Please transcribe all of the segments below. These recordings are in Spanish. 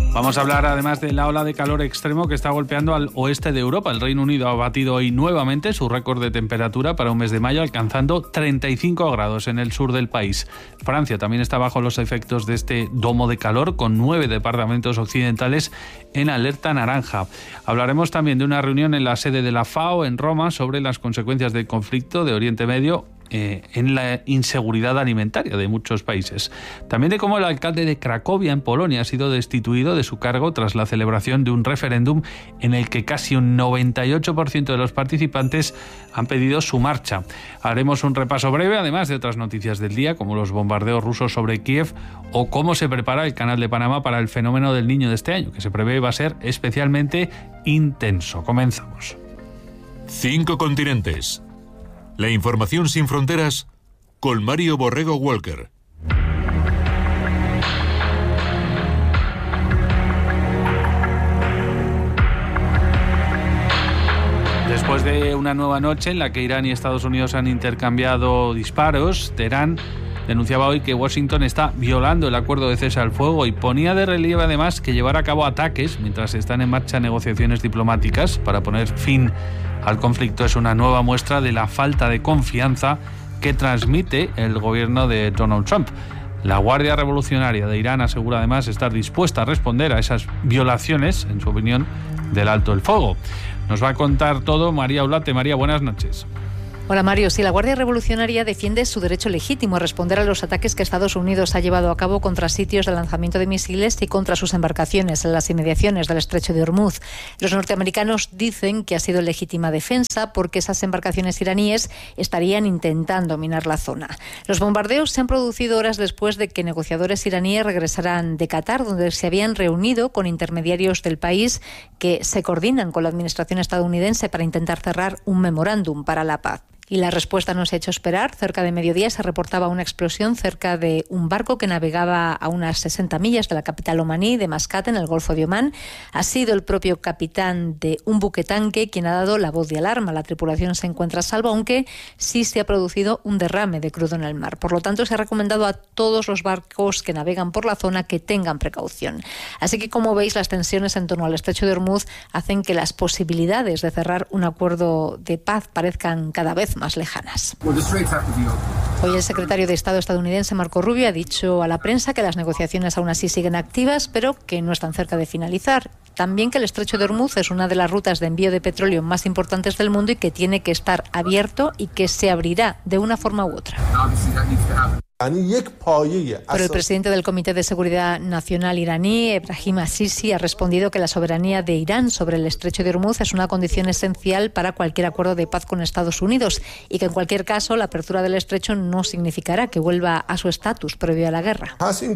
Vamos a hablar además de la ola de calor extremo que está golpeando al oeste de Europa. El Reino Unido ha batido hoy nuevamente su récord de temperatura para un mes de mayo, alcanzando 35 grados en el sur del país. Francia también está bajo los efectos de este domo de calor, con 9 departamentos occidentales en alerta naranja. Hablaremos también de una reunión en la sede de la FAO en Roma sobre las consecuencias del conflicto de Oriente Medio en la inseguridad alimentaria de muchos países. También de cómo el alcalde de Cracovia, en Polonia, ha sido destituido de su cargo tras la celebración de un referéndum en el que casi un 98% de los participantes han pedido su marcha. Haremos un repaso breve, además de otras noticias del día, como los bombardeos rusos sobre Kiev o cómo se prepara el Canal de Panamá para el fenómeno del Niño de este año, que se prevé va a ser especialmente intenso. Comenzamos. 5 continentes. La información sin fronteras con Mario Borrego Walker. Después de una nueva noche en la que Irán y Estados Unidos han intercambiado disparos, Teherán denunciaba hoy que Washington está violando el acuerdo de cese al fuego y ponía de relieve además que llevar a cabo ataques mientras están en marcha negociaciones diplomáticas para poner fin al conflicto es una nueva muestra de la falta de confianza que transmite el gobierno de Donald Trump. La Guardia Revolucionaria de Irán asegura además estar dispuesta a responder a esas violaciones, en su opinión, del alto el fuego. Nos va a contar todo María Olate. María, buenas noches. Hola Mario, sí, la Guardia Revolucionaria defiende su derecho legítimo a responder a los ataques que Estados Unidos ha llevado a cabo contra sitios de lanzamiento de misiles y contra sus embarcaciones en las inmediaciones del estrecho de Hormuz. Los norteamericanos dicen que ha sido legítima defensa porque esas embarcaciones iraníes estarían intentando minar la zona. Los bombardeos se han producido horas después de que negociadores iraníes regresaran de Qatar, donde se habían reunido con intermediarios del país que se coordinan con la administración estadounidense para intentar cerrar un memorándum para la paz. Y la respuesta no se ha hecho esperar. Cerca de mediodía se reportaba una explosión cerca de un barco que navegaba a unas 60 millas de la capital omaní de Mascat, en el Golfo de Omán. Ha sido el propio capitán de un buquetanque quien ha dado la voz de alarma. La tripulación se encuentra a salvo, aunque sí se ha producido un derrame de crudo en el mar. Por lo tanto, se ha recomendado a todos los barcos que navegan por la zona que tengan precaución. Así que, como veis, las tensiones en torno al estrecho de Hormuz hacen que las posibilidades de cerrar un acuerdo de paz parezcan cada vez más lejanas. Hoy el secretario de Estado estadounidense Marco Rubio ha dicho a la prensa que las negociaciones aún así siguen activas, pero que no están cerca de finalizar. También que el estrecho de Hormuz es una de las rutas de envío de petróleo más importantes del mundo y que tiene que estar abierto y que se abrirá de una forma u otra. Pero el presidente del Comité de Seguridad Nacional iraní, Ebrahim Assisi, ha respondido que la soberanía de Irán sobre el estrecho de Hormuz es una condición esencial para cualquier acuerdo de paz con Estados Unidos y que en cualquier caso la apertura del estrecho no significará que vuelva a su estatus previo a la guerra.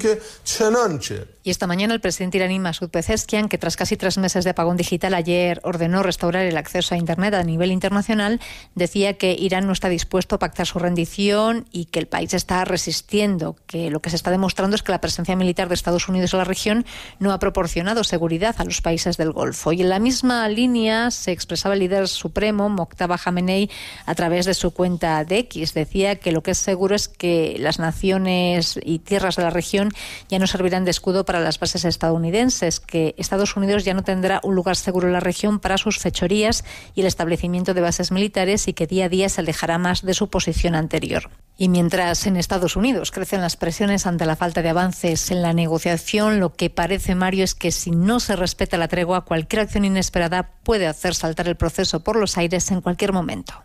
Y esta mañana el presidente iraní Masoud Pezeshkian, que tras casi 3 meses de apagón digital ayer ordenó restaurar el acceso a Internet a nivel internacional, decía que Irán no está dispuesto a pactar su rendición y que el país está resistiendo, que lo que se está demostrando es que la presencia militar de Estados Unidos en la región no ha proporcionado seguridad a los países del Golfo. Y en la misma línea se expresaba el líder supremo, Mojtaba Khamenei, a través de su cuenta de X. Decía que lo que es seguro es que las naciones y tierras de la región ya no servirán de escudo para las bases estadounidenses, que Estados Unidos ya no tendrá un lugar seguro en la región para sus fechorías y el establecimiento de bases militares y que día a día se alejará más de su posición anterior. Y mientras en Estados Unidos crecen las presiones ante la falta de avances en la negociación, lo que parece, Mario, es que si no se respeta la tregua, cualquier acción inesperada puede hacer saltar el proceso por los aires en cualquier momento.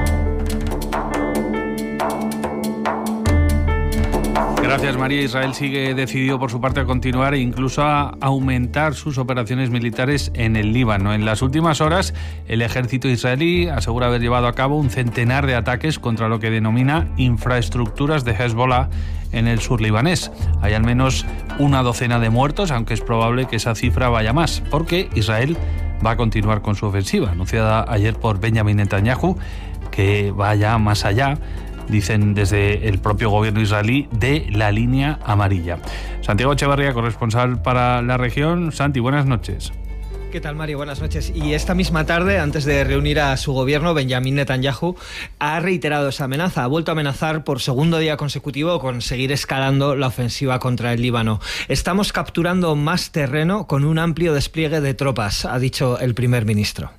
Gracias, María. Israel sigue decidido por su parte a continuar e incluso a aumentar sus operaciones militares en el Líbano. En las últimas horas, el ejército israelí asegura haber llevado a cabo un centenar de ataques contra lo que denomina infraestructuras de Hezbollah en el sur libanés. Hay al menos una docena de muertos, aunque es probable que esa cifra vaya más, porque Israel va a continuar con su ofensiva, anunciada ayer por Benjamin Netanyahu, que vaya más allá, dicen desde el propio gobierno israelí, de la línea amarilla. Santiago Echevarría, corresponsal para la región. Santi, buenas noches. ¿Qué tal, Mario? Buenas noches. Y esta misma tarde, antes de reunir a su gobierno, Benjamin Netanyahu ha reiterado esa amenaza. Ha vuelto a amenazar por segundo día consecutivo con seguir escalando la ofensiva contra el Líbano. Estamos capturando más terreno con un amplio despliegue de tropas, ha dicho el primer ministro.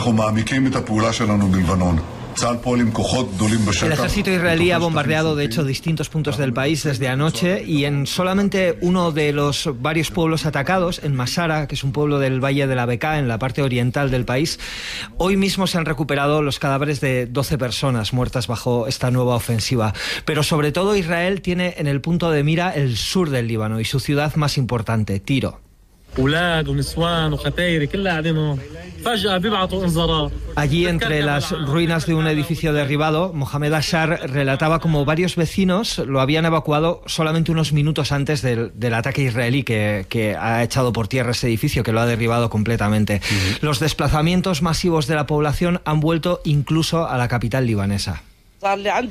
El ejército israelí ha bombardeado, de hecho, distintos puntos del país desde anoche, y en solamente uno de los varios pueblos atacados, en Masara, que es un pueblo del Valle de la Bekaa, en la parte oriental del país, hoy mismo se han recuperado los cadáveres de 12 personas muertas bajo esta nueva ofensiva. Pero sobre todo Israel tiene en el punto de mira el sur del Líbano y su ciudad más importante, Tiro. Allí, entre las ruinas de un edificio derribado, Mohamed Ashar relataba cómo varios vecinos lo habían evacuado solamente unos minutos antes del ataque israelí que ha echado por tierra ese edificio, que lo ha derribado completamente. Los desplazamientos masivos de la población han vuelto incluso a la capital libanesa. Y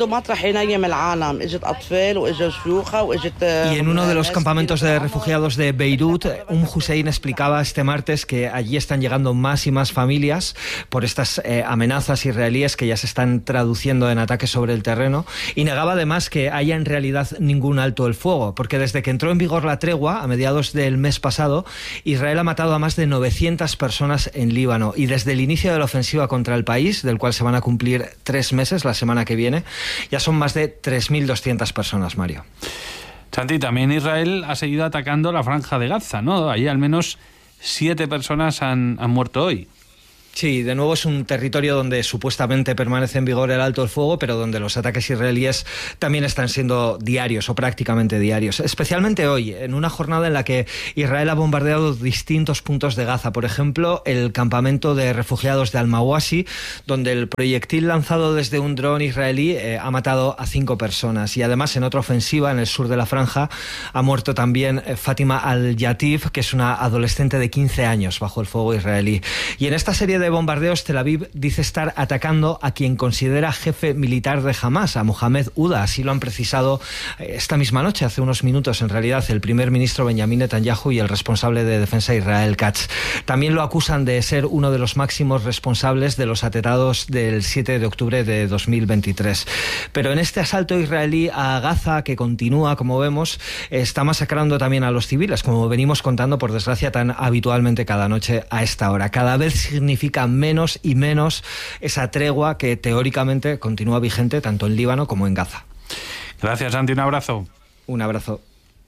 en uno de los campamentos de refugiados de Beirut, Hussein explicaba este martes que allí están llegando más y más familias por estas amenazas israelíes que ya se están traduciendo en ataques sobre el terreno, y negaba además que haya en realidad ningún alto el fuego, porque desde que entró en vigor la tregua a mediados del mes pasado, Israel ha matado a más de 900 personas en Líbano, y desde el inicio de la ofensiva contra el país, del cual se van a cumplir 3 meses la semana que viene, ya son más de 3.200 personas, Mario. Santi, también Israel ha seguido atacando la franja de Gaza, ¿no? Ahí al menos 7 personas han muerto hoy. Sí, de nuevo es un territorio donde supuestamente permanece en vigor el alto el fuego, pero donde los ataques israelíes también están siendo diarios o prácticamente diarios. Especialmente hoy, en una jornada en la que Israel ha bombardeado distintos puntos de Gaza. Por ejemplo, el campamento de refugiados de Al-Mawasi, donde el proyectil lanzado desde un dron israelí ha matado a 5 personas. Y además, en otra ofensiva en el sur de la franja, ha muerto también Fátima Al-Yatif, que es una adolescente de 15 años bajo el fuego israelí. Y en esta serie de bombardeos, Tel Aviv dice estar atacando a quien considera jefe militar de Hamas, a Mohamed Uda. Así lo han precisado esta misma noche, hace unos minutos, en realidad, el primer ministro Benjamin Netanyahu y el responsable de defensa Israel Katz. También lo acusan de ser uno de los máximos responsables de los atentados del 7 de octubre de 2023. Pero en este asalto israelí a Gaza, que continúa, como vemos, está masacrando también a los civiles, como venimos contando, por desgracia, tan habitualmente cada noche a esta hora. Cada vez significa menos y menos esa tregua que teóricamente continúa vigente tanto en Líbano como en Gaza. Gracias, Santi. Un abrazo. Un abrazo.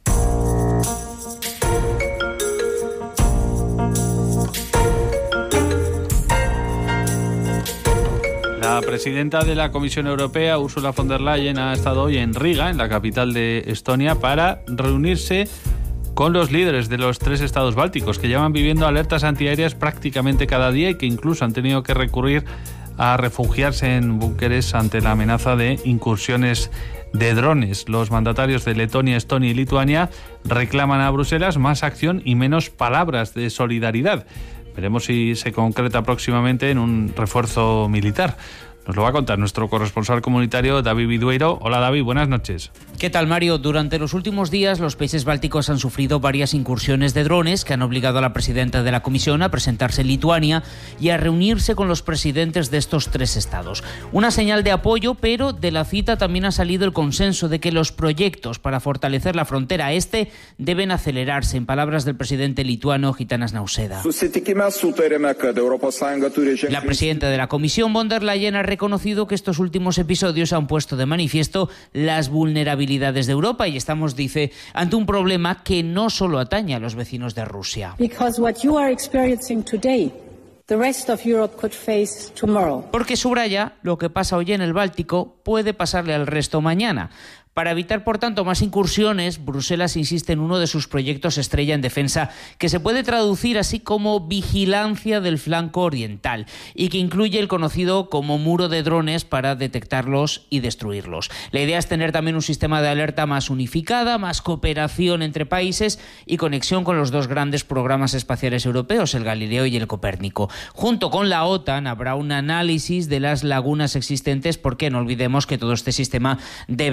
La presidenta de la Comisión Europea, Ursula von der Leyen, ha estado hoy en Riga, en la capital de Estonia, para reunirse con los líderes de los 3 estados bálticos, que llevan viviendo alertas antiaéreas prácticamente cada día y que incluso han tenido que recurrir a refugiarse en búnkeres ante la amenaza de incursiones de drones. Los mandatarios de Letonia, Estonia y Lituania reclaman a Bruselas más acción y menos palabras de solidaridad. Veremos si se concreta próximamente en un refuerzo militar. Nos lo va a contar nuestro corresponsal comunitario, David Vidueiro. Hola, David, buenas noches. ¿Qué tal, Mario? Durante los últimos días, los países bálticos han sufrido varias incursiones de drones que han obligado a la presidenta de la Comisión a presentarse en Lituania y a reunirse con los presidentes de estos 3 estados. Una señal de apoyo, pero de la cita también ha salido el consenso de que los proyectos para fortalecer la frontera este deben acelerarse, en palabras del presidente lituano Gitanas Nausėda. La presidenta de la Comisión, von der Leyen, ha reconocido que estos últimos episodios han puesto de manifiesto las vulnerabilidades de Europa y estamos, dice, ante un problema que no solo atañe a los vecinos de Rusia. Porque subraya, lo que pasa hoy en el Báltico puede pasarle al resto mañana. Para evitar, por tanto, más incursiones, Bruselas insiste en uno de sus proyectos estrella en defensa, que se puede traducir así como vigilancia del flanco oriental y que incluye el conocido como muro de drones para detectarlos y destruirlos. La idea es tener también un sistema de alerta más unificada, más cooperación entre países y conexión con los 2 grandes programas espaciales europeos, el Galileo y el Copérnico. Junto con la OTAN habrá un análisis de las lagunas existentes porque no olvidemos que todo este sistema debe enlazar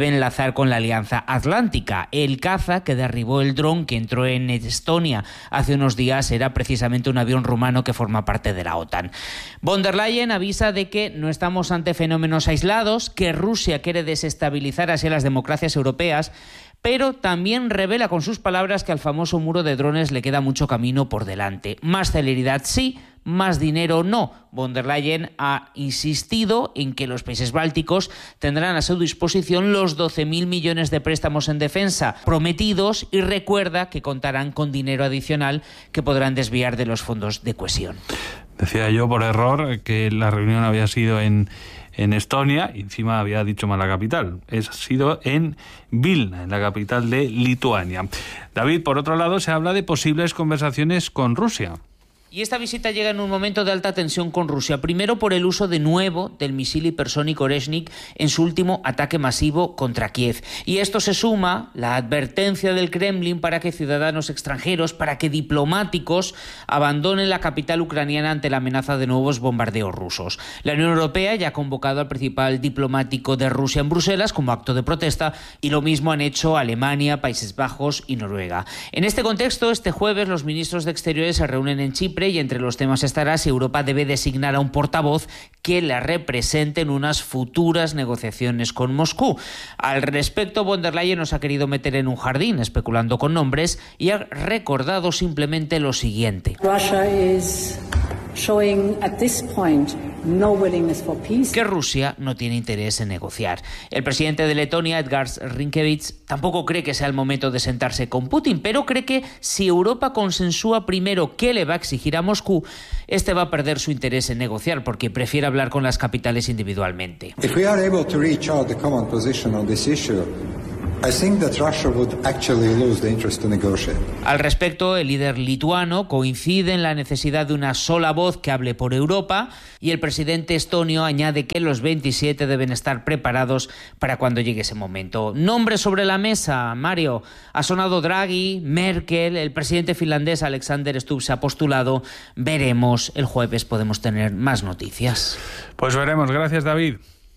contar con la Alianza Atlántica. El caza que derribó el dron que entró en Estonia hace unos días era precisamente un avión rumano que forma parte de la OTAN. Von der Leyen avisa de que no estamos ante fenómenos aislados, que Rusia quiere desestabilizar así las democracias europeas, pero también revela con sus palabras que al famoso muro de drones le queda mucho camino por delante. Más celeridad sí, más dinero no. Von der Leyen ha insistido en que los países bálticos tendrán a su disposición los 12.000 millones de préstamos en defensa prometidos y recuerda que contarán con dinero adicional que podrán desviar de los fondos de cohesión. Decía yo por error que la reunión había sido en Estonia, y encima había dicho mal la capital. Ha sido en Vilna, en la capital de Lituania. David, por otro lado, se habla de posibles conversaciones con Rusia. Y esta visita llega en un momento de alta tensión con Rusia, primero por el uso de nuevo del misil hipersónico Oreshnik en su último ataque masivo contra Kiev. Y esto se suma la advertencia del Kremlin para que ciudadanos extranjeros, para que diplomáticos abandonen la capital ucraniana ante la amenaza de nuevos bombardeos rusos. La Unión Europea ya ha convocado al principal diplomático de Rusia en Bruselas como acto de protesta y lo mismo han hecho Alemania, Países Bajos y Noruega. En este contexto, este jueves los ministros de Exteriores se reúnen en Chipre y entre los temas estará si Europa debe designar a un portavoz que la represente en unas futuras negociaciones con Moscú. Al respecto, von der Leyen nos ha querido meter en un jardín especulando con nombres y ha recordado simplemente lo siguiente. Que Rusia no tiene interés en negociar. El presidente de Letonia, Edgars Rinkēvičs, tampoco cree que sea el momento de sentarse con Putin, pero cree que si Europa consensúa primero qué le va a exigir a Moscú, este va a perder su interés en negociar porque prefiere hablar con las capitales individualmente. If we are able to reach out the common position on this issue, I think that Russia would actually lose the interest to negotiate. Al respecto, el líder lituano coincide en la necesidad de una sola voz que hable por Europa y el presidente estonio añade que los 27 deben estar preparados para cuando llegue ese momento. Nombres sobre la mesa, Mario. Ha sonado Draghi, Merkel, el presidente finlandés Alexander Stubb se ha postulado. Veremos, el jueves podemos tener más noticias. Pues veremos. Gracias, David.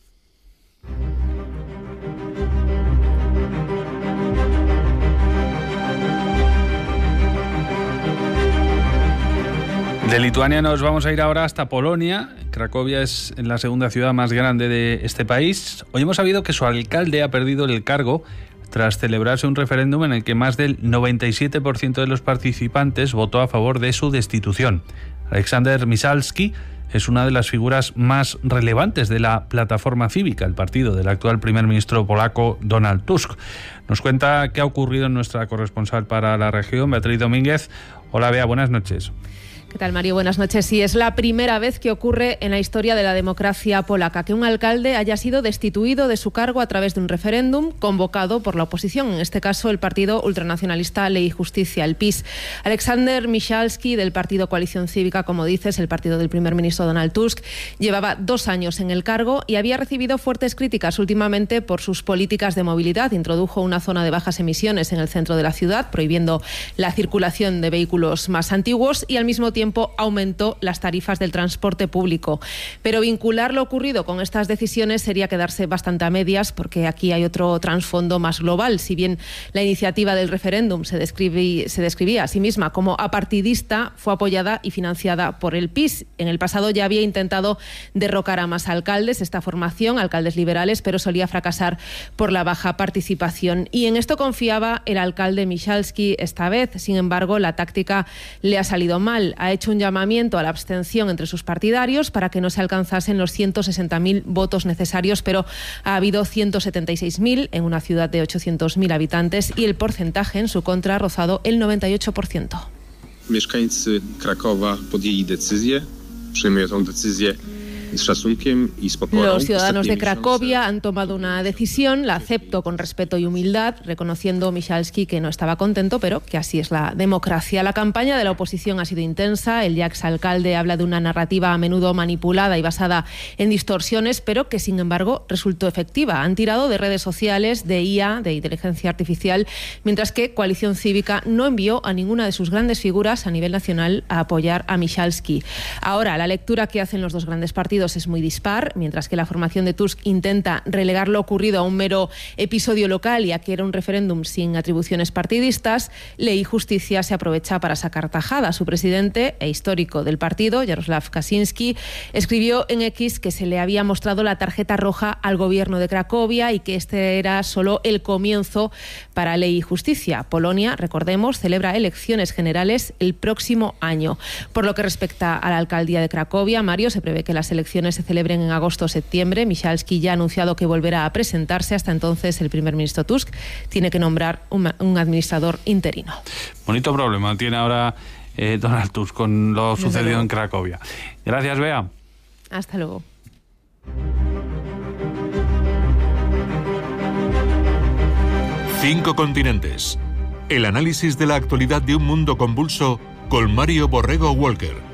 De Lituania nos vamos a ir ahora hasta Polonia. Cracovia es la segunda ciudad más grande de este país. Hoy hemos sabido que su alcalde ha perdido el cargo tras celebrarse un referéndum en el que más del 97% de los participantes votó a favor de su destitución. Aleksander Miszalski es una de las figuras más relevantes de la plataforma cívica, el partido del actual primer ministro polaco Donald Tusk. Nos cuenta qué ha ocurrido en nuestra corresponsal para la región, Beatriz Domínguez. Hola, Bea, buenas noches. ¿Qué tal, Mario? Buenas noches. Sí, es la primera vez que ocurre en la historia de la democracia polaca que un alcalde haya sido destituido de su cargo a través de un referéndum convocado por la oposición, en este caso el partido ultranacionalista Ley y Justicia, el PiS. Aleksander Miszalski, del partido Coalición Cívica, como dices, el partido del primer ministro Donald Tusk, llevaba 2 años en el cargo y había recibido fuertes críticas últimamente por sus políticas de movilidad. Introdujo una zona de bajas emisiones en el centro de la ciudad, prohibiendo la circulación de vehículos más antiguos y al mismo tiempo aumentó las tarifas del transporte público. Pero vincular lo ocurrido con estas decisiones sería quedarse bastante a medias, porque aquí hay otro trasfondo más global. Si bien la iniciativa del referéndum se describía a sí misma como apartidista, fue apoyada y financiada por el PiS. En el pasado ya había intentado derrocar a más alcaldes, esta formación, alcaldes liberales, pero solía fracasar por la baja participación. Y en esto confiaba el alcalde Miszalski esta vez. Sin embargo, la táctica le ha salido mal. Ha hecho un llamamiento a la abstención entre sus partidarios para que no se alcanzasen los 160.000 votos necesarios, pero ha habido 176.000 en una ciudad de 800.000 habitantes y el porcentaje en su contra ha rozado el 98%. Mieszkańcy Krakowa podjęli decyzję, przyjmują tę decyzję. Los ciudadanos de Cracovia han tomado una decisión, la acepto con respeto y humildad, reconociendo Miszalski que no estaba contento, pero que así es la democracia. La campaña de la oposición ha sido intensa, el ya exalcalde habla de una narrativa a menudo manipulada y basada en distorsiones, pero que sin embargo resultó efectiva. Han tirado de redes sociales, de IA, de inteligencia artificial, mientras que Coalición Cívica no envió a ninguna de sus grandes figuras a nivel nacional a apoyar a Miszalski. Ahora, la lectura que hacen los dos grandes partidos partidos es muy dispar, mientras que la formación de Tusk intenta relegar lo ocurrido a un mero episodio local y a que era un referéndum sin atribuciones partidistas. Ley y Justicia se aprovecha para sacar tajada. Su presidente e histórico del partido, Jaroslaw Kaczynski, escribió en X que se le había mostrado la tarjeta roja al gobierno de Cracovia y que este era solo el comienzo para Ley y Justicia. Polonia, recordemos, celebra elecciones generales el próximo año. Por lo que respecta a la alcaldía de Cracovia, Mario, se prevé que las elecciones se celebren en agosto o septiembre. Michalski ya ha anunciado que volverá a presentarse. Hasta entonces, el primer ministro Tusk tiene que nombrar un administrador interino. Bonito problema tiene ahora Donald Tusk con lo sucedido en Cracovia. Gracias, Bea. Hasta luego. Cinco continentes. El análisis de la actualidad de un mundo convulso con Mario Borrego Walker.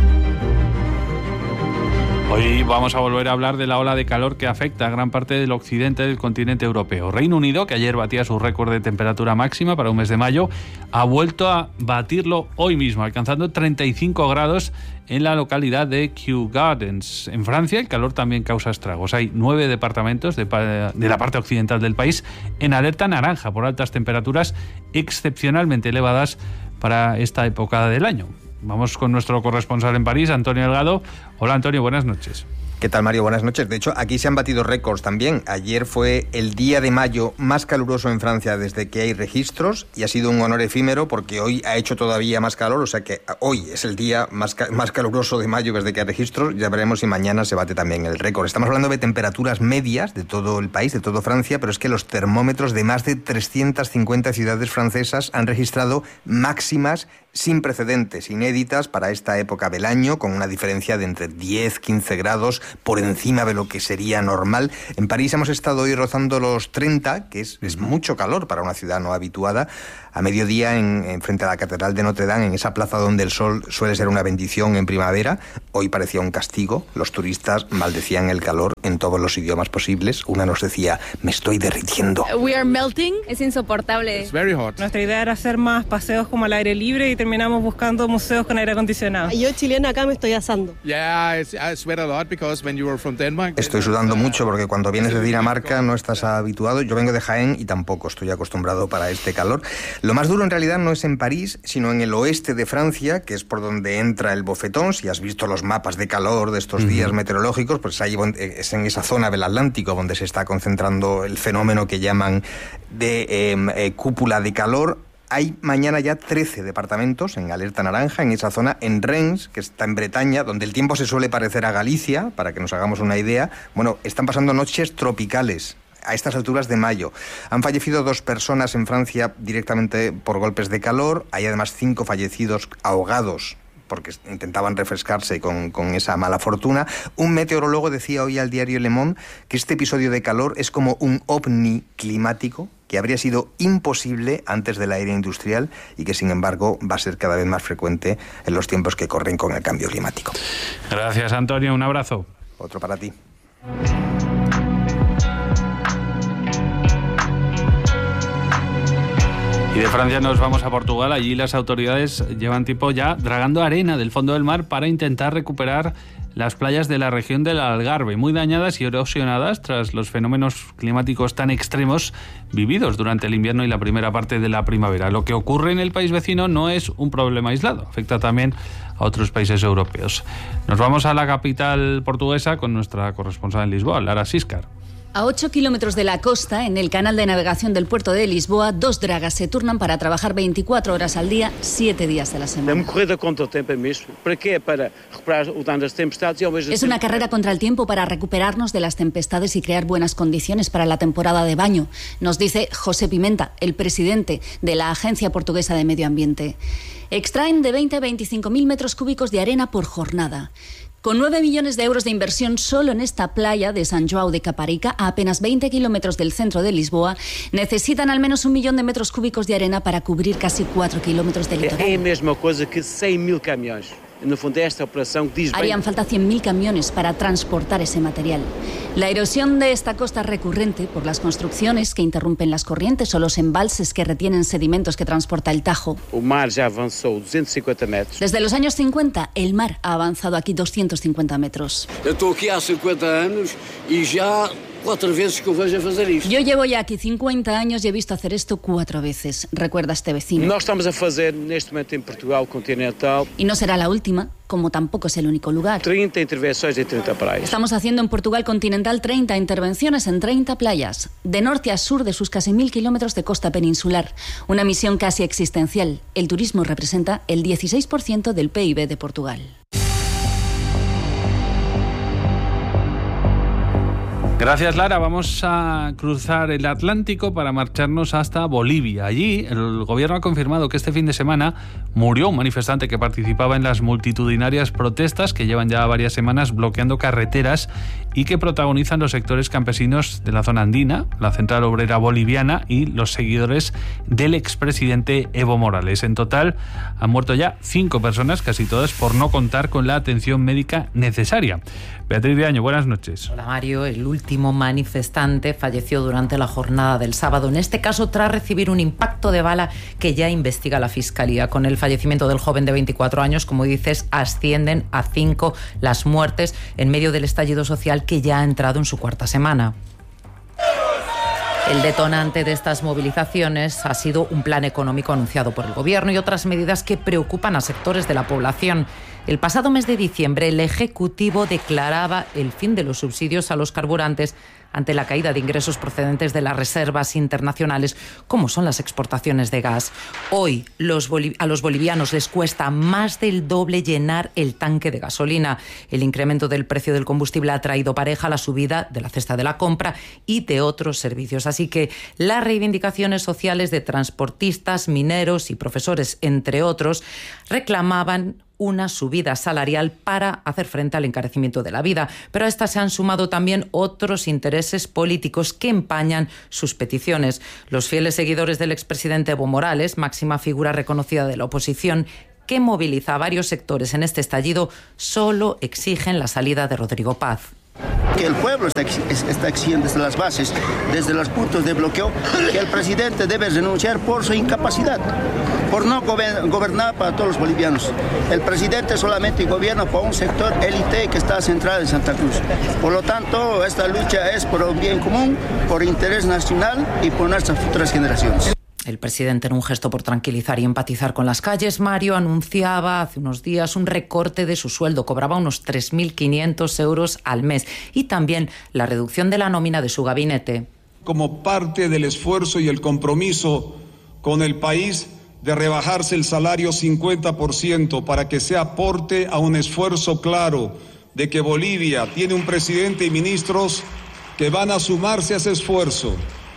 Hoy vamos a volver a hablar de la ola de calor que afecta a gran parte del occidente del continente europeo. Reino Unido, que ayer batía su récord de temperatura máxima para un mes de mayo, ha vuelto a batirlo hoy mismo, alcanzando 35 grados en la localidad de Kew Gardens. En Francia, el calor también causa estragos. Hay 9 departamentos de la parte occidental del país en alerta naranja por altas temperaturas excepcionalmente elevadas para esta época del año. Vamos con nuestro corresponsal en París, Antonio Delgado. Hola, Antonio, buenas noches. ¿Qué tal, Mario? Buenas noches. De hecho, aquí se han batido récords también. Ayer fue el día de mayo más caluroso en Francia desde que hay registros y ha sido un honor efímero porque hoy ha hecho todavía más calor, o sea que hoy es el día más caluroso de mayo desde que hay registros. Ya veremos si mañana se bate también el récord. Estamos hablando de temperaturas medias de todo el país, de toda Francia, pero es que los termómetros de más de 350 ciudades francesas han registrado máximas sin precedentes, inéditas para esta época del año, con una diferencia de entre 10-15 grados por encima de lo que sería normal. En París hemos estado hoy rozando los 30, que es mucho calor para una ciudad no habituada. A mediodía, en frente a la Catedral de Notre Dame, en esa plaza donde el sol suele ser una bendición en primavera, hoy parecía un castigo. Los turistas maldecían el calor en todos los idiomas posibles. Una nos decía, me estoy derritiendo. We are melting. Es insoportable. It's very hot. Nuestra idea era hacer más paseos como al aire libre y terminamos buscando museos con aire acondicionado. Yo, chilena, acá me estoy asando. I sweat a lot because when you were from Denmark... Estoy sudando mucho porque cuando vienes de Dinamarca no estás habituado. Yo vengo de Jaén y tampoco estoy acostumbrado para este calor. Lo más duro en realidad no es en París, sino en el oeste de Francia, que es por donde entra el bofetón. Si has visto los mapas de calor de estos días meteorológicos, pues ahí es en esa zona del Atlántico donde se está concentrando el fenómeno que llaman de cúpula de calor. Hay mañana ya 13 departamentos en alerta naranja en esa zona, en Rennes, que está en Bretaña, donde el tiempo se suele parecer a Galicia, para que nos hagamos una idea. Bueno, están pasando noches tropicales a estas alturas de mayo. Han fallecido 2 personas en Francia directamente por golpes de calor. Hay además 5 fallecidos ahogados porque intentaban refrescarse con esa mala fortuna. Un meteorólogo decía hoy al diario Le Monde que este episodio de calor es como un ovni climático que habría sido imposible antes de la era industrial y que, sin embargo, va a ser cada vez más frecuente en los tiempos que corren con el cambio climático. Gracias, Antonio. Un abrazo. Otro para ti. Y de Francia nos vamos a Portugal. Allí las autoridades llevan tiempo ya dragando arena del fondo del mar para intentar recuperar las playas de la región del Algarve, muy dañadas y erosionadas tras los fenómenos climáticos tan extremos vividos durante el invierno y la primera parte de la primavera. Lo que ocurre en el país vecino no es un problema aislado, afecta también a otros países europeos. Nos vamos a la capital portuguesa con nuestra corresponsal en Lisboa, Lara Siscar. A 8 kilómetros de la costa, en el canal de navegación del puerto de Lisboa, 2 dragas se turnan para trabajar 24 horas al día, 7 días de la semana. Es una carrera contra el tiempo para recuperarnos de las tempestades y crear buenas condiciones para la temporada de baño, nos dice José Pimenta, el presidente de la Agencia Portuguesa de Medio Ambiente. Extraen de 20 a 25.000 metros cúbicos de arena por jornada. Con 9 millones de euros de inversión solo en esta playa de San João de Caparica, a apenas 20 kilómetros del centro de Lisboa, necesitan al menos 1 millón de metros cúbicos de arena para cubrir casi 4 kilómetros de litoral. É a mesma coisa que 100.000 caminhões. no fondo, esta operación dice... Harían falta 100.000 camiones para transportar ese material. La erosión de esta costa es recurrente por las construcciones que interrumpen las corrientes o los embalses que retienen sedimentos que transporta el Tajo. El mar ya avanzó 250 metros. Desde los años 50, el mar ha avanzado aquí 250 metros. Yo estoy aquí hace 50 años y ya 4 veces que voy a hacer esto. Yo llevo ya aquí 50 años y he visto hacer esto 4 veces, recuerda este vecino. Nós estamos a fazer neste momento en Portugal continental. Y no será la última, como tampoco es el único lugar. 30 intervenciones en 30 playas. Estamos haciendo en Portugal continental 30 intervenciones en 30 playas, de norte a sur de sus casi 1.000 kilómetros de costa peninsular. Una misión casi existencial. El turismo representa el 16% del PIB de Portugal. Gracias, Lara. Vamos a cruzar el Atlántico para marcharnos hasta Bolivia. Allí, el gobierno ha confirmado que este fin de semana murió un manifestante que participaba en las multitudinarias protestas que llevan ya varias semanas bloqueando carreteras y que protagonizan los sectores campesinos de la zona andina, la Central Obrera Boliviana y los seguidores del expresidente Evo Morales. En total, han muerto ya 5 personas, casi todas por no contar con la atención médica necesaria. Beatriz de Año, buenas noches. Hola, Mario. El último manifestante falleció durante la jornada del sábado, en este caso tras recibir un impacto de bala que ya investiga la Fiscalía. Con el fallecimiento del joven de 24 años, como dices, ascienden a 5 las muertes en medio del estallido social que ya ha entrado en su 4ª semana. El detonante de estas movilizaciones ha sido un plan económico anunciado por el Gobierno y otras medidas que preocupan a sectores de la población. El pasado mes de diciembre, el Ejecutivo declaraba el fin de los subsidios a los carburantes ante la caída de ingresos procedentes de las reservas internacionales, como son las exportaciones de gas. Hoy a los bolivianos les cuesta más del doble llenar el tanque de gasolina. El incremento del precio del combustible ha traído pareja la subida de la cesta de la compra y de otros servicios. Así que las reivindicaciones sociales de transportistas, mineros y profesores, entre otros, reclamaban una subida salarial para hacer frente al encarecimiento de la vida. Pero a estas se han sumado también otros intereses políticos que empañan sus peticiones. Los fieles seguidores del expresidente Evo Morales, máxima figura reconocida de la oposición, que moviliza a varios sectores en este estallido, solo exigen la salida de Rodrigo Paz. Que el pueblo está exigiendo desde las bases, desde los puntos de bloqueo, que el presidente debe renunciar por su incapacidad, por no gobernar para todos los bolivianos. El presidente solamente gobierna por un sector élite que está centrado en Santa Cruz. Por lo tanto, esta lucha es por un bien común, por interés nacional y por nuestras futuras generaciones. El presidente, en un gesto por tranquilizar y empatizar con las calles, Mario, anunciaba hace unos días un recorte de su sueldo. Cobraba unos 3.500 euros al mes y también la reducción de la nómina de su gabinete. Como parte del esfuerzo y el compromiso con el país de rebajarse el salario 50% para que se aporte a un esfuerzo claro de que Bolivia tiene un presidente y ministros que van a sumarse a ese esfuerzo.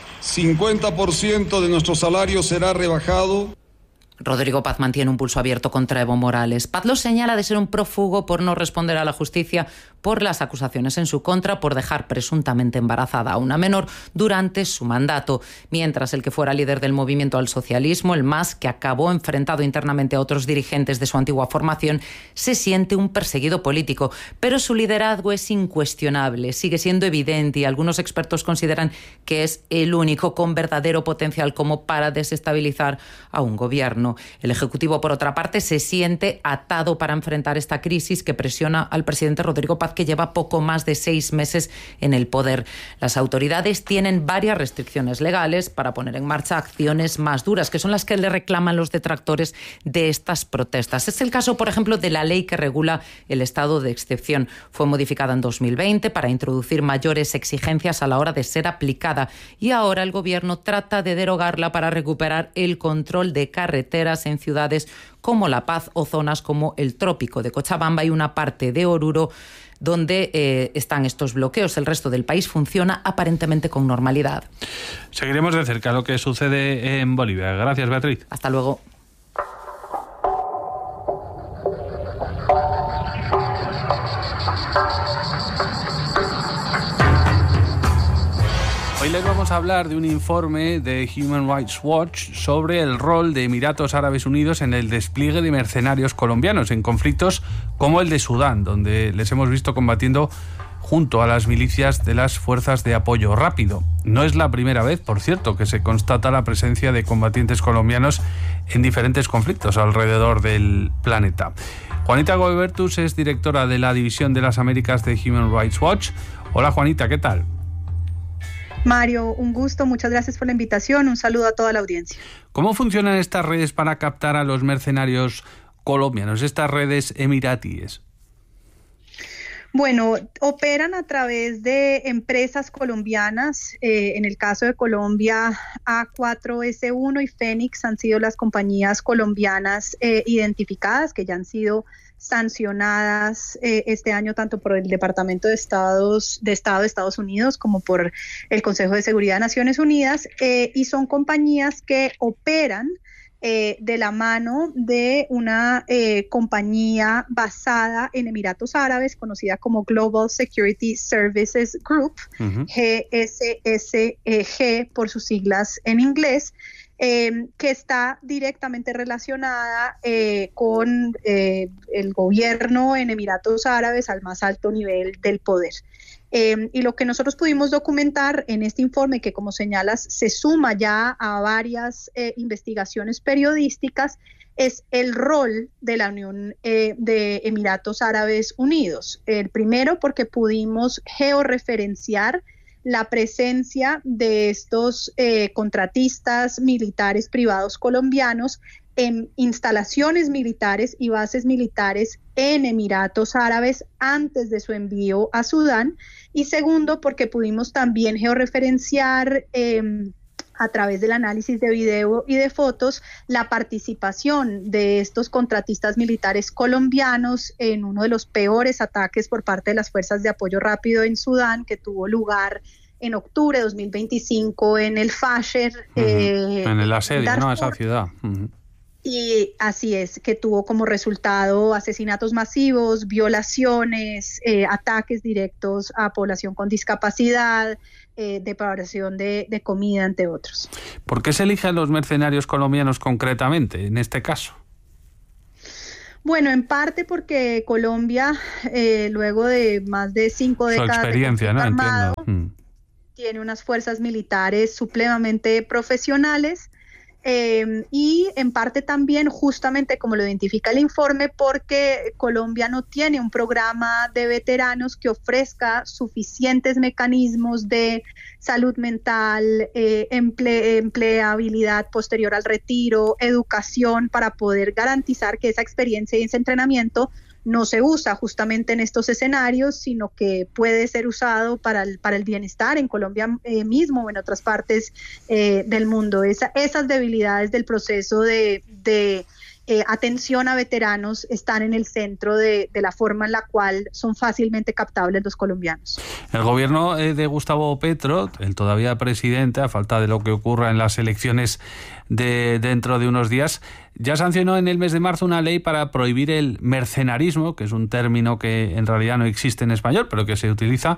50% de nuestro salario será rebajado. Rodrigo Paz mantiene un pulso abierto contra Evo Morales. Paz lo señala de ser un prófugo por no responder a la justicia por las acusaciones en su contra por dejar presuntamente embarazada a una menor durante su mandato, mientras el que fuera líder del movimiento al socialismo, el MAS, que acabó enfrentado internamente a otros dirigentes de su antigua formación, se siente un perseguido político, pero su liderazgo es incuestionable, sigue siendo evidente y algunos expertos consideran que es el único con verdadero potencial como para desestabilizar a un gobierno. El Ejecutivo, por otra parte, se siente atado para enfrentar esta crisis que presiona al presidente Rodrigo Paz, que lleva poco más de 6 meses en el poder. Las autoridades tienen varias restricciones legales para poner en marcha acciones más duras, que son las que le reclaman los detractores de estas protestas. Es el caso, por ejemplo, de la ley que regula el estado de excepción. Fue modificada en 2020 para introducir mayores exigencias a la hora de ser aplicada y ahora el gobierno trata de derogarla para recuperar el control de carreteras en ciudades como La Paz o zonas como el Trópico de Cochabamba y una parte de Oruro, donde están estos bloqueos. El resto del país funciona aparentemente con normalidad. Seguiremos de cerca lo que sucede en Bolivia. Gracias, Beatriz. Hasta luego. Hoy les vamos a hablar de un informe de Human Rights Watch sobre el rol de Emiratos Árabes Unidos en el despliegue de mercenarios colombianos en conflictos como el de Sudán, donde les hemos visto combatiendo junto a las milicias de las fuerzas de apoyo rápido. No es la primera vez, por cierto, que se constata la presencia de combatientes colombianos en diferentes conflictos alrededor del planeta. Juanita Goibertus es directora de la División de las Américas de Human Rights Watch. Hola Juanita, ¿qué tal? Mario, un gusto, muchas gracias por la invitación, un saludo a toda la audiencia. ¿Cómo funcionan estas redes para captar a los mercenarios colombianos, estas redes emiratíes? Bueno, operan a través de empresas colombianas. En el caso de Colombia, A4S1 y Fénix han sido las compañías colombianas identificadas, que ya han sido sancionadas este año tanto por el Departamento de Estado de Estados Unidos como por el Consejo de Seguridad de Naciones Unidas, y son compañías que operan de la mano de una compañía basada en Emiratos Árabes, conocida como Global Security Services Group, GSSG por sus siglas en inglés, que está directamente relacionada con el gobierno en Emiratos Árabes al más alto nivel del poder. Y lo que nosotros pudimos documentar en este informe, que como señalas se suma ya a varias investigaciones periodísticas, es el rol de la Unión de Emiratos Árabes Unidos. El primero, porque pudimos georreferenciar la presencia de estos contratistas militares privados colombianos en instalaciones militares y bases militares en Emiratos Árabes antes de su envío a Sudán, y segundo, porque pudimos también georreferenciar a través del análisis de video y de fotos la participación de estos contratistas militares colombianos en uno de los peores ataques por parte de las fuerzas de apoyo rápido en Sudán, que tuvo lugar en octubre de 2025 en el Fasher. En el asedio, ¿no?, a esa ciudad. Y así es, que tuvo como resultado asesinatos masivos, violaciones, ataques directos a población con discapacidad, depravación de comida, entre otros. ¿Por qué se eligen los mercenarios colombianos concretamente en este caso? Bueno, en parte porque Colombia, luego de más de 5 décadas de conflicto armado, tiene unas fuerzas militares supremamente profesionales. Y en parte también, justamente como lo identifica el informe, porque Colombia no tiene un programa de veteranos que ofrezca suficientes mecanismos de salud mental, empleabilidad posterior al retiro, educación, para poder garantizar que esa experiencia y ese entrenamiento no se usa justamente en estos escenarios, sino que puede ser usado para el bienestar en Colombia mismo o en otras partes del mundo. Esas debilidades del proceso de atención a veteranos están en el centro de la forma en la cual son fácilmente captables los colombianos. El gobierno de Gustavo Petro, el todavía presidente, a falta de lo que ocurra en las elecciones de dentro de unos días, ya sancionó en el mes de marzo una ley para prohibir el mercenarismo, que es un término que en realidad no existe en español, pero que se utiliza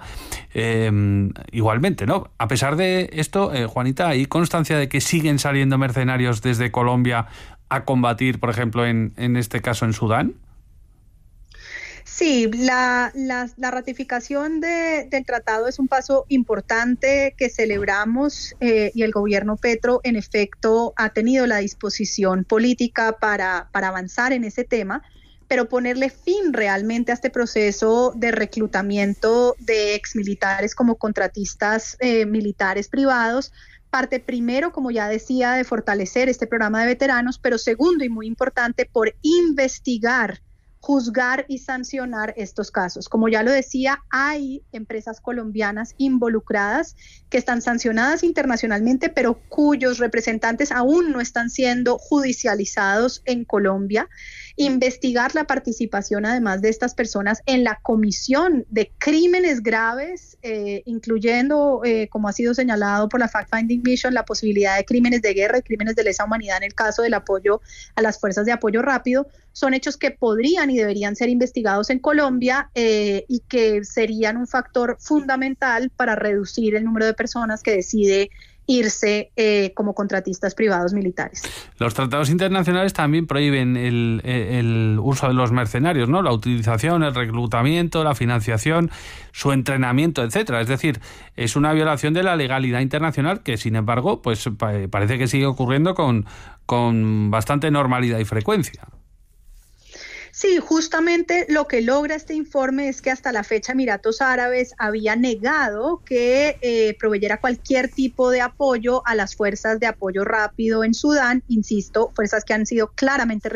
igualmente, ¿no? A pesar de esto, Juanita, ¿hay constancia de que siguen saliendo mercenarios desde Colombia a combatir, por ejemplo, en este caso en Sudán? Sí, la ratificación del tratado es un paso importante que celebramos, y el gobierno Petro en efecto ha tenido la disposición política para avanzar en ese tema, pero ponerle fin realmente a este proceso de reclutamiento de exmilitares como contratistas militares privados. Parte primero, como ya decía, de fortalecer este programa de veteranos, pero segundo y muy importante, por investigar, juzgar y sancionar estos casos. Como ya lo decía, hay empresas colombianas involucradas que están sancionadas internacionalmente, pero cuyos representantes aún no están siendo judicializados en Colombia. investigar la participación además de estas personas en la comisión de crímenes graves, incluyendo, como ha sido señalado por la Fact-Finding Mission, la posibilidad de crímenes de guerra y crímenes de lesa humanidad en el caso del apoyo a las fuerzas de apoyo rápido. Son hechos que podrían y deberían ser investigados en Colombia y que serían un factor fundamental para reducir el número de personas que decide irse como contratistas privados militares. Los tratados internacionales también prohíben el uso de los mercenarios, ¿no? La utilización, el reclutamiento, la financiación, su entrenamiento, etcétera. Es decir, es una violación de la legalidad internacional que, sin embargo, pues parece que sigue ocurriendo con bastante normalidad y frecuencia. Sí, justamente lo que logra este informe es que hasta la fecha Emiratos Árabes había negado que proveyera cualquier tipo de apoyo a las fuerzas de apoyo rápido en Sudán, insisto, fuerzas que han sido claramente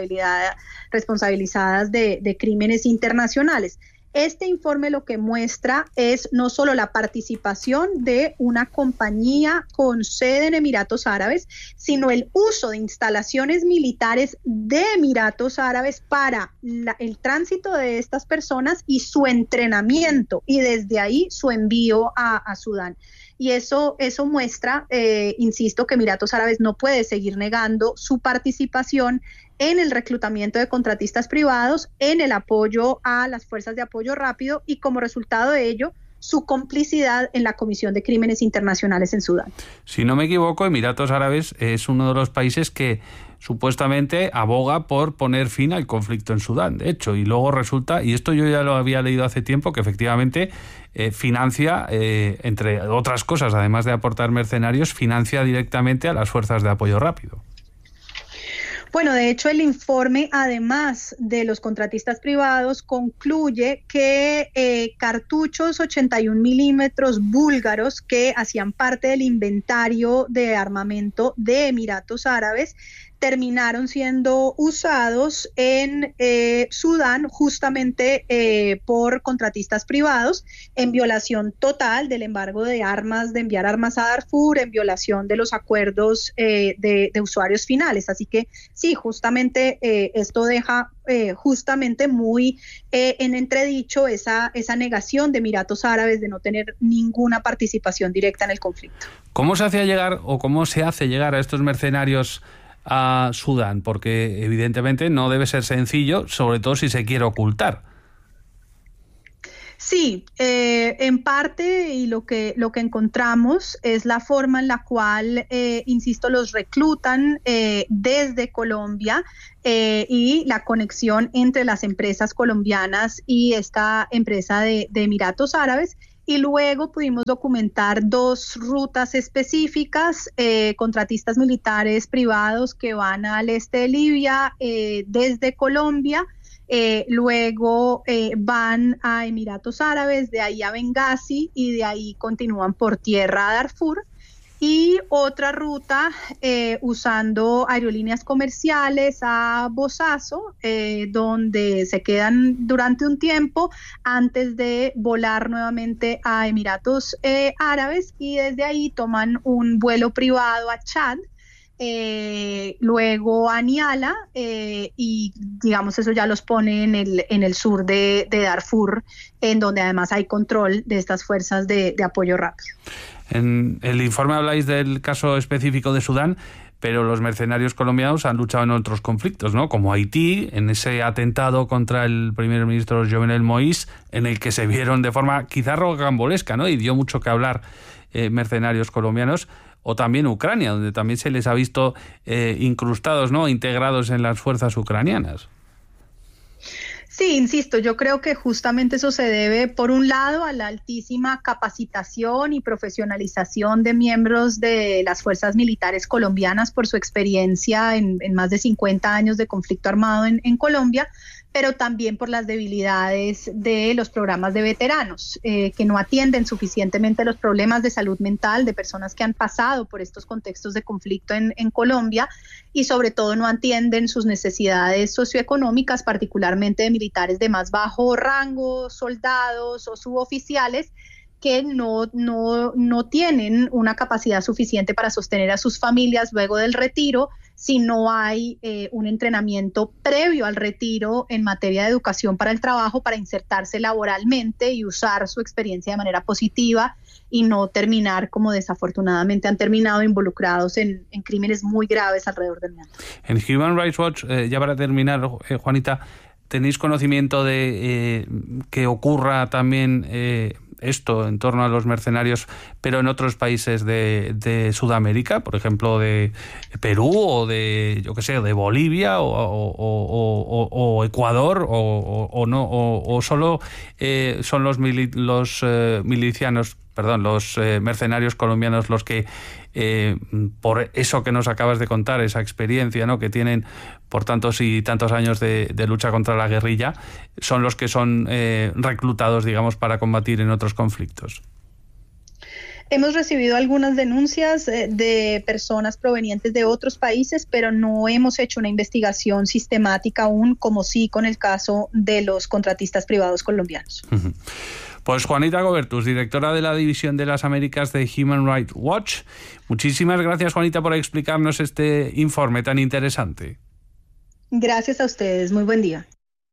responsabilizadas de crímenes internacionales. Este informe lo que muestra es no solo la participación de una compañía con sede en Emiratos Árabes, sino el uso de instalaciones militares de Emiratos Árabes para el tránsito de estas personas y su entrenamiento, y desde ahí su envío a Sudán. Y eso muestra, insisto, que Emiratos Árabes no puede seguir negando su participación en el reclutamiento de contratistas privados, en el apoyo a las fuerzas de apoyo rápido y como resultado de ello, su complicidad en la comisión de crímenes internacionales en Sudán. Si no me equivoco, Emiratos Árabes es uno de los países que supuestamente aboga por poner fin al conflicto en Sudán, de hecho, y luego resulta, y esto yo ya lo había leído hace tiempo, que efectivamente financia, entre otras cosas, además de aportar mercenarios, financia directamente a las fuerzas de apoyo rápido. Bueno, de hecho el informe, además de los contratistas privados, concluye que cartuchos 81 milímetros búlgaros que hacían parte del inventario de armamento de Emiratos Árabes terminaron siendo usados en Sudán justamente por contratistas privados en violación total del embargo de armas, de enviar armas a Darfur, en violación de los acuerdos de usuarios finales. Así que sí, justamente esto deja justamente muy en entredicho esa negación de Emiratos Árabes de no tener ninguna participación directa en el conflicto. ¿Cómo se hace llegar o cómo se hace llegar a estos mercenarios a Sudán? Porque evidentemente no debe ser sencillo, sobre todo si se quiere ocultar. Sí, en parte, y lo que encontramos es la forma en la cual, insisto, los reclutan desde Colombia y la conexión entre las empresas colombianas y esta empresa de Emiratos Árabes. Y luego pudimos documentar 2 rutas específicas, contratistas militares privados que van al este de Libia desde Colombia, luego van a Emiratos Árabes, de ahí a Benghazi y de ahí continúan por tierra a Darfur. Y otra ruta usando aerolíneas comerciales a Bosaso, donde se quedan durante un tiempo antes de volar nuevamente a Emiratos Árabes y desde ahí toman un vuelo privado a Chad, luego a Niala y digamos eso ya los pone en el sur de Darfur, en donde además hay control de estas fuerzas de apoyo rápido. En el informe habláis del caso específico de Sudán, pero los mercenarios colombianos han luchado en otros conflictos, ¿no? Como Haití, en ese atentado contra el primer ministro Jovenel Moïse, en el que se vieron de forma quizá rocambolesca, ¿no? Y dio mucho que hablar mercenarios colombianos, o también Ucrania, donde también se les ha visto incrustados, ¿no? Integrados en las fuerzas ucranianas. Sí, insisto, yo creo que justamente eso se debe, por un lado, a la altísima capacitación y profesionalización de miembros de las fuerzas militares colombianas por su experiencia en más de 50 años de conflicto armado en Colombia, pero también por las debilidades de los programas de veteranos, que no atienden suficientemente los problemas de salud mental de personas que han pasado por estos contextos de conflicto en Colombia y sobre todo no atienden sus necesidades socioeconómicas, particularmente de militares de más bajo rango, soldados o suboficiales, que no tienen una capacidad suficiente para sostener a sus familias luego del retiro, si no hay un entrenamiento previo al retiro en materia de educación para el trabajo, para insertarse laboralmente y usar su experiencia de manera positiva y no terminar como desafortunadamente han terminado involucrados en crímenes muy graves alrededor del mundo. En Human Rights Watch, ya para terminar, Juanita, ¿tenéis conocimiento de que ocurra también esto en torno a los mercenarios, pero en otros países de Sudamérica, por ejemplo de Perú o de, yo qué sé, de Bolivia o Ecuador o no, o solo son los milicianos, perdón, los mercenarios colombianos los que por eso que nos acabas de contar, esa experiencia, ¿no?, que tienen por tantos y tantos años de lucha contra la guerrilla, son los que son reclutados, digamos, para combatir en otros conflictos? Hemos recibido algunas denuncias de personas provenientes de otros países, pero no hemos hecho una investigación sistemática aún, como sí con el caso de los contratistas privados colombianos. Uh-huh. Pues Juanita Gobertus, directora de la División de las Américas de Human Rights Watch. Muchísimas gracias, Juanita, por explicarnos este informe tan interesante. Gracias a ustedes. Muy buen día.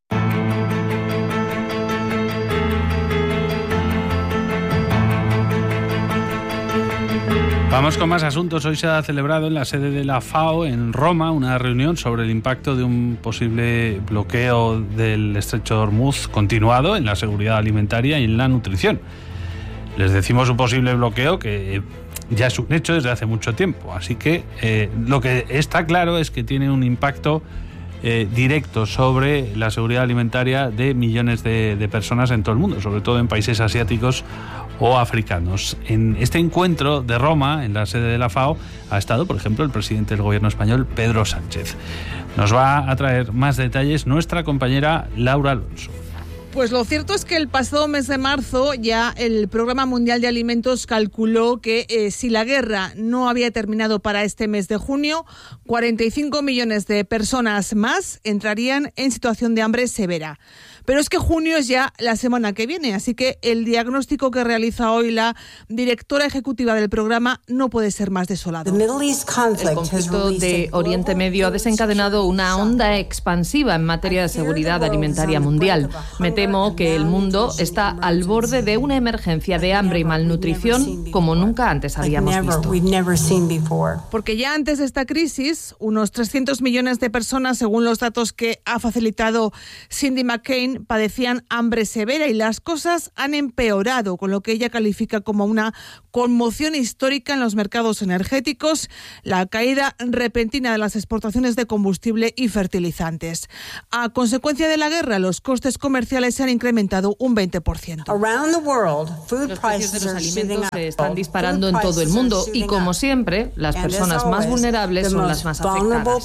Vamos con más asuntos. Hoy se ha celebrado en la sede de la FAO en Roma una reunión sobre el impacto de un posible bloqueo del estrecho de Hormuz continuado en la seguridad alimentaria y en la nutrición. Les decimos un posible bloqueo que ya es un hecho desde hace mucho tiempo, así que lo que está claro es que tiene un impacto directo sobre la seguridad alimentaria de millones de personas en todo el mundo, sobre todo en países asiáticos o africanos. En este encuentro de Roma, en la sede de la FAO, ha estado, por ejemplo, el presidente del gobierno español, Pedro Sánchez. Nos va a traer más detalles nuestra compañera Laura Alonso. Pues lo cierto es que el pasado mes de marzo ya el Programa Mundial de Alimentos calculó que si la guerra no había terminado para este mes de junio, 45 millones de personas más entrarían en situación de hambre severa. Pero es que junio es ya la semana que viene, así que el diagnóstico que realiza hoy la directora ejecutiva del programa no puede ser más desolador. El conflicto de Oriente Medio ha desencadenado una onda expansiva en materia de seguridad alimentaria mundial. Me temo que el mundo está al borde de una emergencia de hambre y malnutrición como nunca antes habíamos visto. Porque ya antes de esta crisis, unos 300 millones de personas, según los datos que ha facilitado Cindy McCain, padecían hambre severa y las cosas han empeorado, con lo que ella califica como una conmoción histórica en los mercados energéticos, la caída repentina de las exportaciones de combustible y fertilizantes. A consecuencia de la guerra, los costes comerciales se han incrementado un 20%. Los precios de los alimentos se están disparando en todo el mundo y, como siempre, las personas más vulnerables son las más afectadas.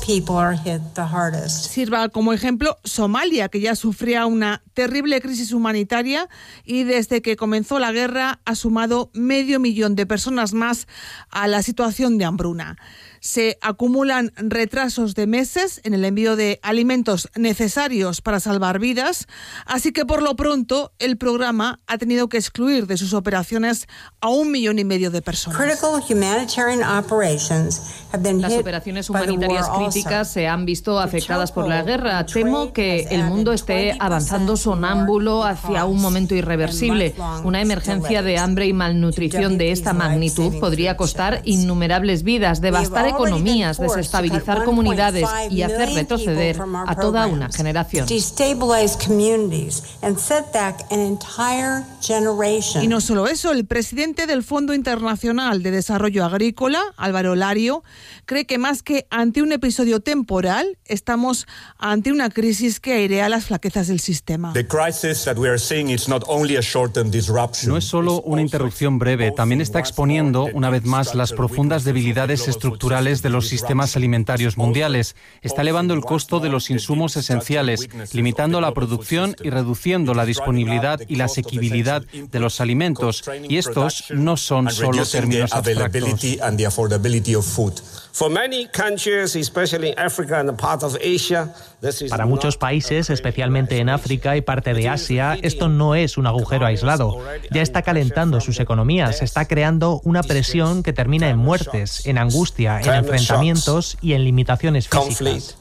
Sirva como ejemplo Somalia, que ya sufría una terrible crisis humanitaria y desde que comenzó la guerra ha sumado 500.000 de personas más a la situación de hambruna. Se acumulan retrasos de meses en el envío de alimentos necesarios para salvar vidas, así que por lo pronto el programa ha tenido que excluir de sus operaciones a 1,5 millones de personas. Las operaciones humanitarias críticas se han visto afectadas por la guerra. Temo que el mundo esté avanzando sonámbulo hacia un momento irreversible. Una emergencia de hambre y malnutrición de esta magnitud podría costar innumerables vidas, devastar economías, desestabilizar comunidades y hacer retroceder a toda una generación. Y no solo eso, el presidente del Fondo Internacional de Desarrollo Agrícola, Álvaro Lario, cree que más que ante un episodio temporal, estamos ante una crisis que airea las flaquezas del sistema. No es solo una interrupción breve, también está exponiendo una vez más las profundas debilidades estructurales fundamentales de los sistemas alimentarios mundiales. Está elevando el costo de los insumos esenciales, limitando la producción y reduciendo la disponibilidad y la asequibilidad de los alimentos. Y estos no son solo términos abstractos. Para muchos países, especialmente en África y parte de Asia, esto no es un agujero aislado. Ya está calentando sus economías, está creando una presión que termina en muertes, en angustia, en enfrentamientos y en limitaciones físicas.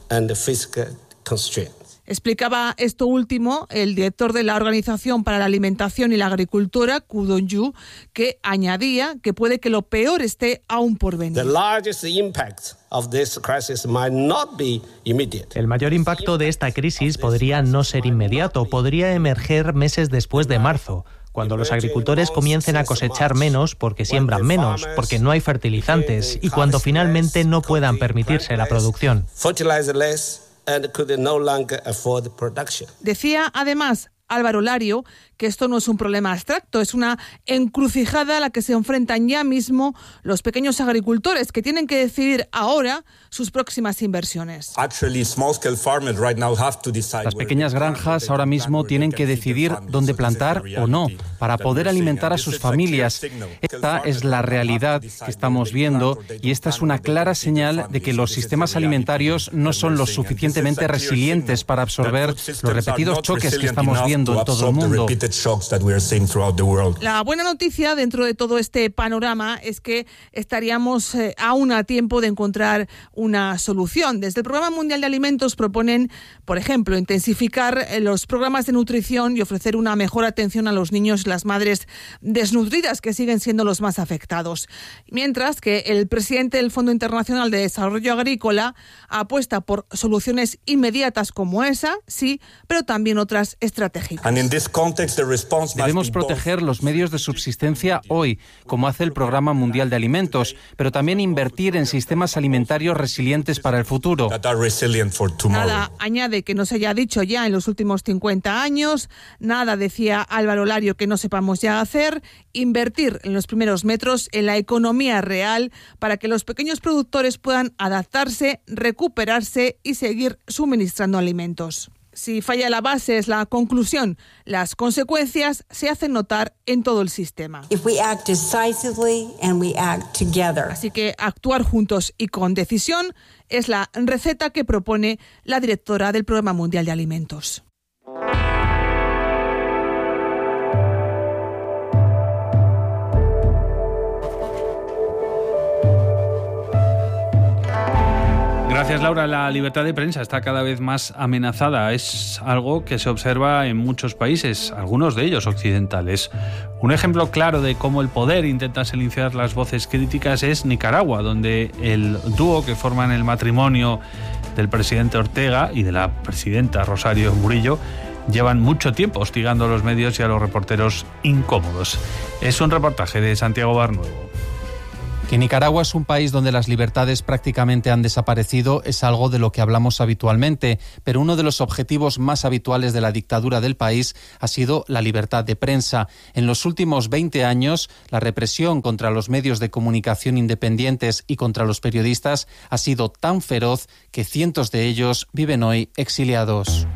Explicaba esto último el director de la Organización para la Alimentación y la Agricultura, Ku Dong-yu, que añadía que puede que lo peor esté aún por venir. El mayor impacto de esta crisis podría no ser inmediato, podría emerger meses después de marzo, cuando los agricultores comiencen a cosechar menos porque siembran menos, porque no hay fertilizantes y cuando finalmente no puedan permitirse la producción. Decía además Álvaro Lario que esto no es un problema abstracto, es una encrucijada a la que se enfrentan ya mismo los pequeños agricultores que tienen que decidir ahora sus próximas inversiones. Las pequeñas granjas ahora mismo tienen que decidir dónde plantar o no para poder alimentar a sus familias. Esta es la realidad que estamos viendo y esta es una clara señal de que los sistemas alimentarios no son lo suficientemente resilientes para absorber los repetidos choques que estamos viendo en todo el mundo. La buena noticia dentro de todo este panorama es que estaríamos aún a tiempo de encontrar una solución. Desde el Programa Mundial de Alimentos proponen, por ejemplo, intensificar los programas de nutrición y ofrecer una mejor atención a los niños y las madres desnutridas, que siguen siendo los más afectados. Mientras que el presidente del Fondo Internacional de Desarrollo Agrícola apuesta por soluciones inmediatas como esa, sí, pero también otras estratégicas. Debemos proteger los medios de subsistencia hoy, como hace el Programa Mundial de Alimentos, pero también invertir en sistemas alimentarios resilientes para el futuro. Nada, añade, que no se haya dicho ya en los últimos 50 años, nada, decía Álvaro Lario, que no sepamos ya hacer, invertir en los primeros metros en la economía real para que los pequeños productores puedan adaptarse, recuperarse y seguir suministrando alimentos. Si falla la base, es la conclusión. Las consecuencias se hacen notar en todo el sistema. Así que actuar juntos y con decisión es la receta que propone la directora del Programa Mundial de Alimentos. Gracias, Laura. La libertad de prensa está cada vez más amenazada. Es algo que se observa en muchos países, algunos de ellos occidentales. Un ejemplo claro de cómo el poder intenta silenciar las voces críticas es Nicaragua, donde el dúo que forman el matrimonio del presidente Ortega y de la presidenta Rosario Murillo llevan mucho tiempo hostigando a los medios y a los reporteros incómodos. Es un reportaje de Santiago Barnuevo. Que Nicaragua es un país donde las libertades prácticamente han desaparecido es algo de lo que hablamos habitualmente, pero uno de los objetivos más habituales de la dictadura del país ha sido la libertad de prensa. En los últimos 20 años, la represión contra los medios de comunicación independientes y contra los periodistas ha sido tan feroz que cientos de ellos viven hoy exiliados.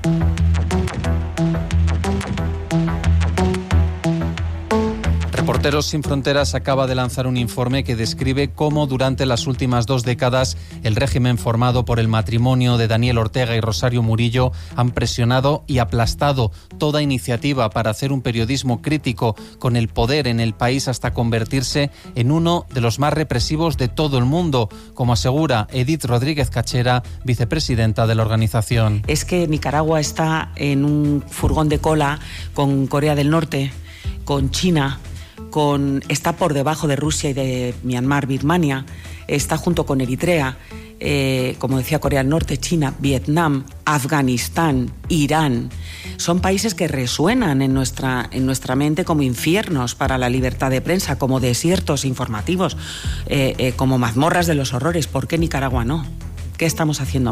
Reporteros Sin Fronteras acaba de lanzar un informe que describe cómo durante las últimas 2 décadas el régimen formado por el matrimonio de Daniel Ortega y Rosario Murillo han presionado y aplastado toda iniciativa para hacer un periodismo crítico con el poder en el país hasta convertirse en uno de los más represivos de todo el mundo, como asegura Edith Rodríguez Cachera, vicepresidenta de la organización. Es que Nicaragua está en un furgón de cola con Corea del Norte, con China, está por debajo de Rusia y de Myanmar, Birmania, está junto con Eritrea, como decía, Corea del Norte, China, Vietnam, Afganistán, Irán. Son países que resuenan en nuestra mente como infiernos para la libertad de prensa, como desiertos informativos, como mazmorras de los horrores. ¿Por qué Nicaragua no? ¿Qué estamos haciendo mal?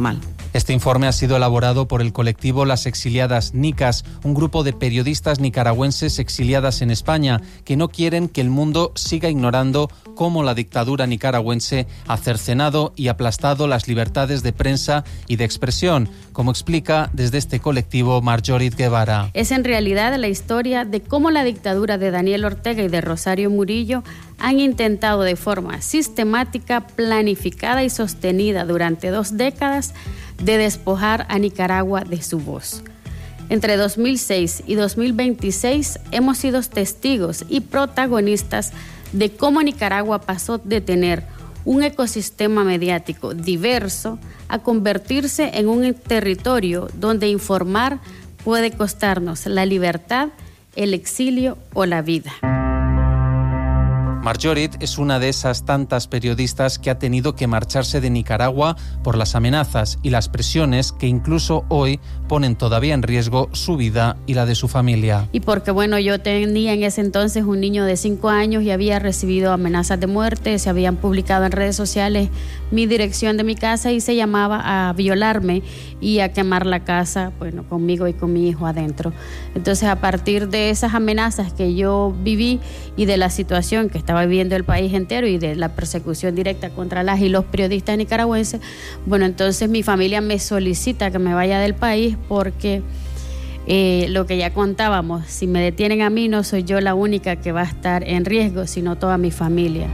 Este informe ha sido elaborado por el colectivo Las Exiliadas Nicas, un grupo de periodistas nicaragüenses exiliadas en España que no quieren que el mundo siga ignorando cómo la dictadura nicaragüense ha cercenado y aplastado las libertades de prensa y de expresión, como explica desde este colectivo Marjorie Guevara. Es en realidad la historia de cómo la dictadura de Daniel Ortega y de Rosario Murillo han intentado de forma sistemática, planificada y sostenida durante 2 décadas de despojar a Nicaragua de su voz. Entre 2006 y 2026 hemos sido testigos y protagonistas de cómo Nicaragua pasó de tener un ecosistema mediático diverso a convertirse en un territorio donde informar puede costarnos la libertad, el exilio o la vida. Marjorie es una de esas tantas periodistas que ha tenido que marcharse de Nicaragua por las amenazas y las presiones que incluso hoy ponen todavía en riesgo su vida y la de su familia. Y porque bueno, yo tenía en ese entonces un niño de 5 años y había recibido amenazas de muerte, se habían publicado en redes sociales mi dirección de mi casa y se llamaba a violarme y a quemar la casa, bueno, conmigo y con mi hijo adentro. Entonces, a partir de esas amenazas que yo viví y de la situación que estaba viviendo el país entero y de la persecución directa contra las y los periodistas nicaragüenses, bueno, entonces mi familia me solicita que me vaya del país porque lo que ya contábamos, si me detienen a mí no soy yo la única que va a estar en riesgo, sino toda mi familia.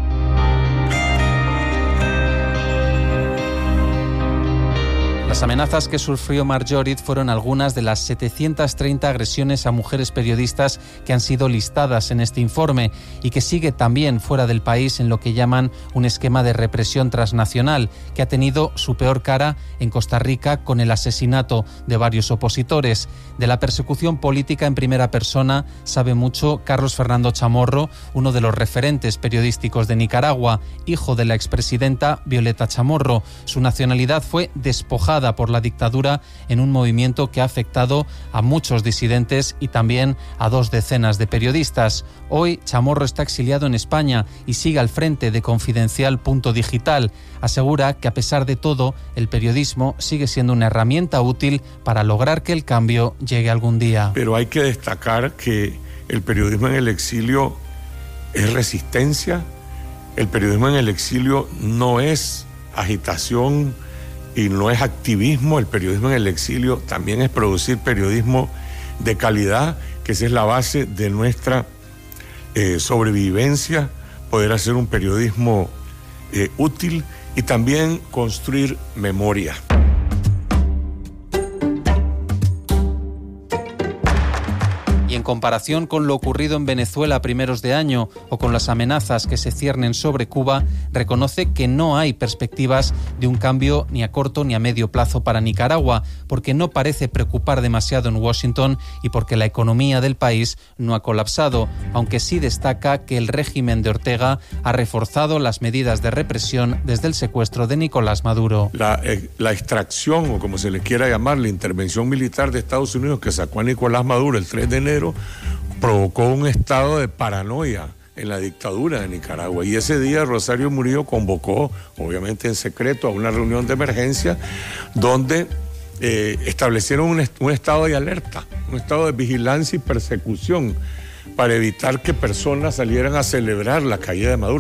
Las amenazas que sufrió Marjorie fueron algunas de las 730 agresiones a mujeres periodistas que han sido listadas en este informe y que sigue también fuera del país en lo que llaman un esquema de represión transnacional que ha tenido su peor cara en Costa Rica con el asesinato de varios opositores. De la persecución política en primera persona sabe mucho Carlos Fernando Chamorro, uno de los referentes periodísticos de Nicaragua, hijo de la expresidenta Violeta Chamorro. Su nacionalidad fue despojada por la dictadura en un movimiento que ha afectado a muchos disidentes y también a 2 decenas de periodistas. Hoy Chamorro está exiliado en España y sigue al frente de Confidencial.digital. Asegura que a pesar de todo, el periodismo sigue siendo una herramienta útil para lograr que el cambio llegue algún día. Pero hay que destacar que el periodismo en el exilio es resistencia. El periodismo en el exilio no es agitación y no es activismo. El periodismo en el exilio también es producir periodismo de calidad, que esa es la base de nuestra sobrevivencia, poder hacer un periodismo útil y también construir memoria. Y en comparación con lo ocurrido en Venezuela a primeros de año o con las amenazas que se ciernen sobre Cuba, reconoce que no hay perspectivas de un cambio ni a corto ni a medio plazo para Nicaragua, porque no parece preocupar demasiado en Washington y porque la economía del país no ha colapsado, aunque sí destaca que el régimen de Ortega ha reforzado las medidas de represión desde el secuestro de Nicolás Maduro. La extracción, o como se le quiera llamar, la intervención militar de Estados Unidos que sacó a Nicolás Maduro el 3 de enero, provocó un estado de paranoia en la dictadura de Nicaragua. Y ese día Rosario Murillo convocó, obviamente en secreto, a una reunión de emergencia donde establecieron un estado de alerta, un estado de vigilancia y persecución para evitar que personas salieran a celebrar la caída de Maduro.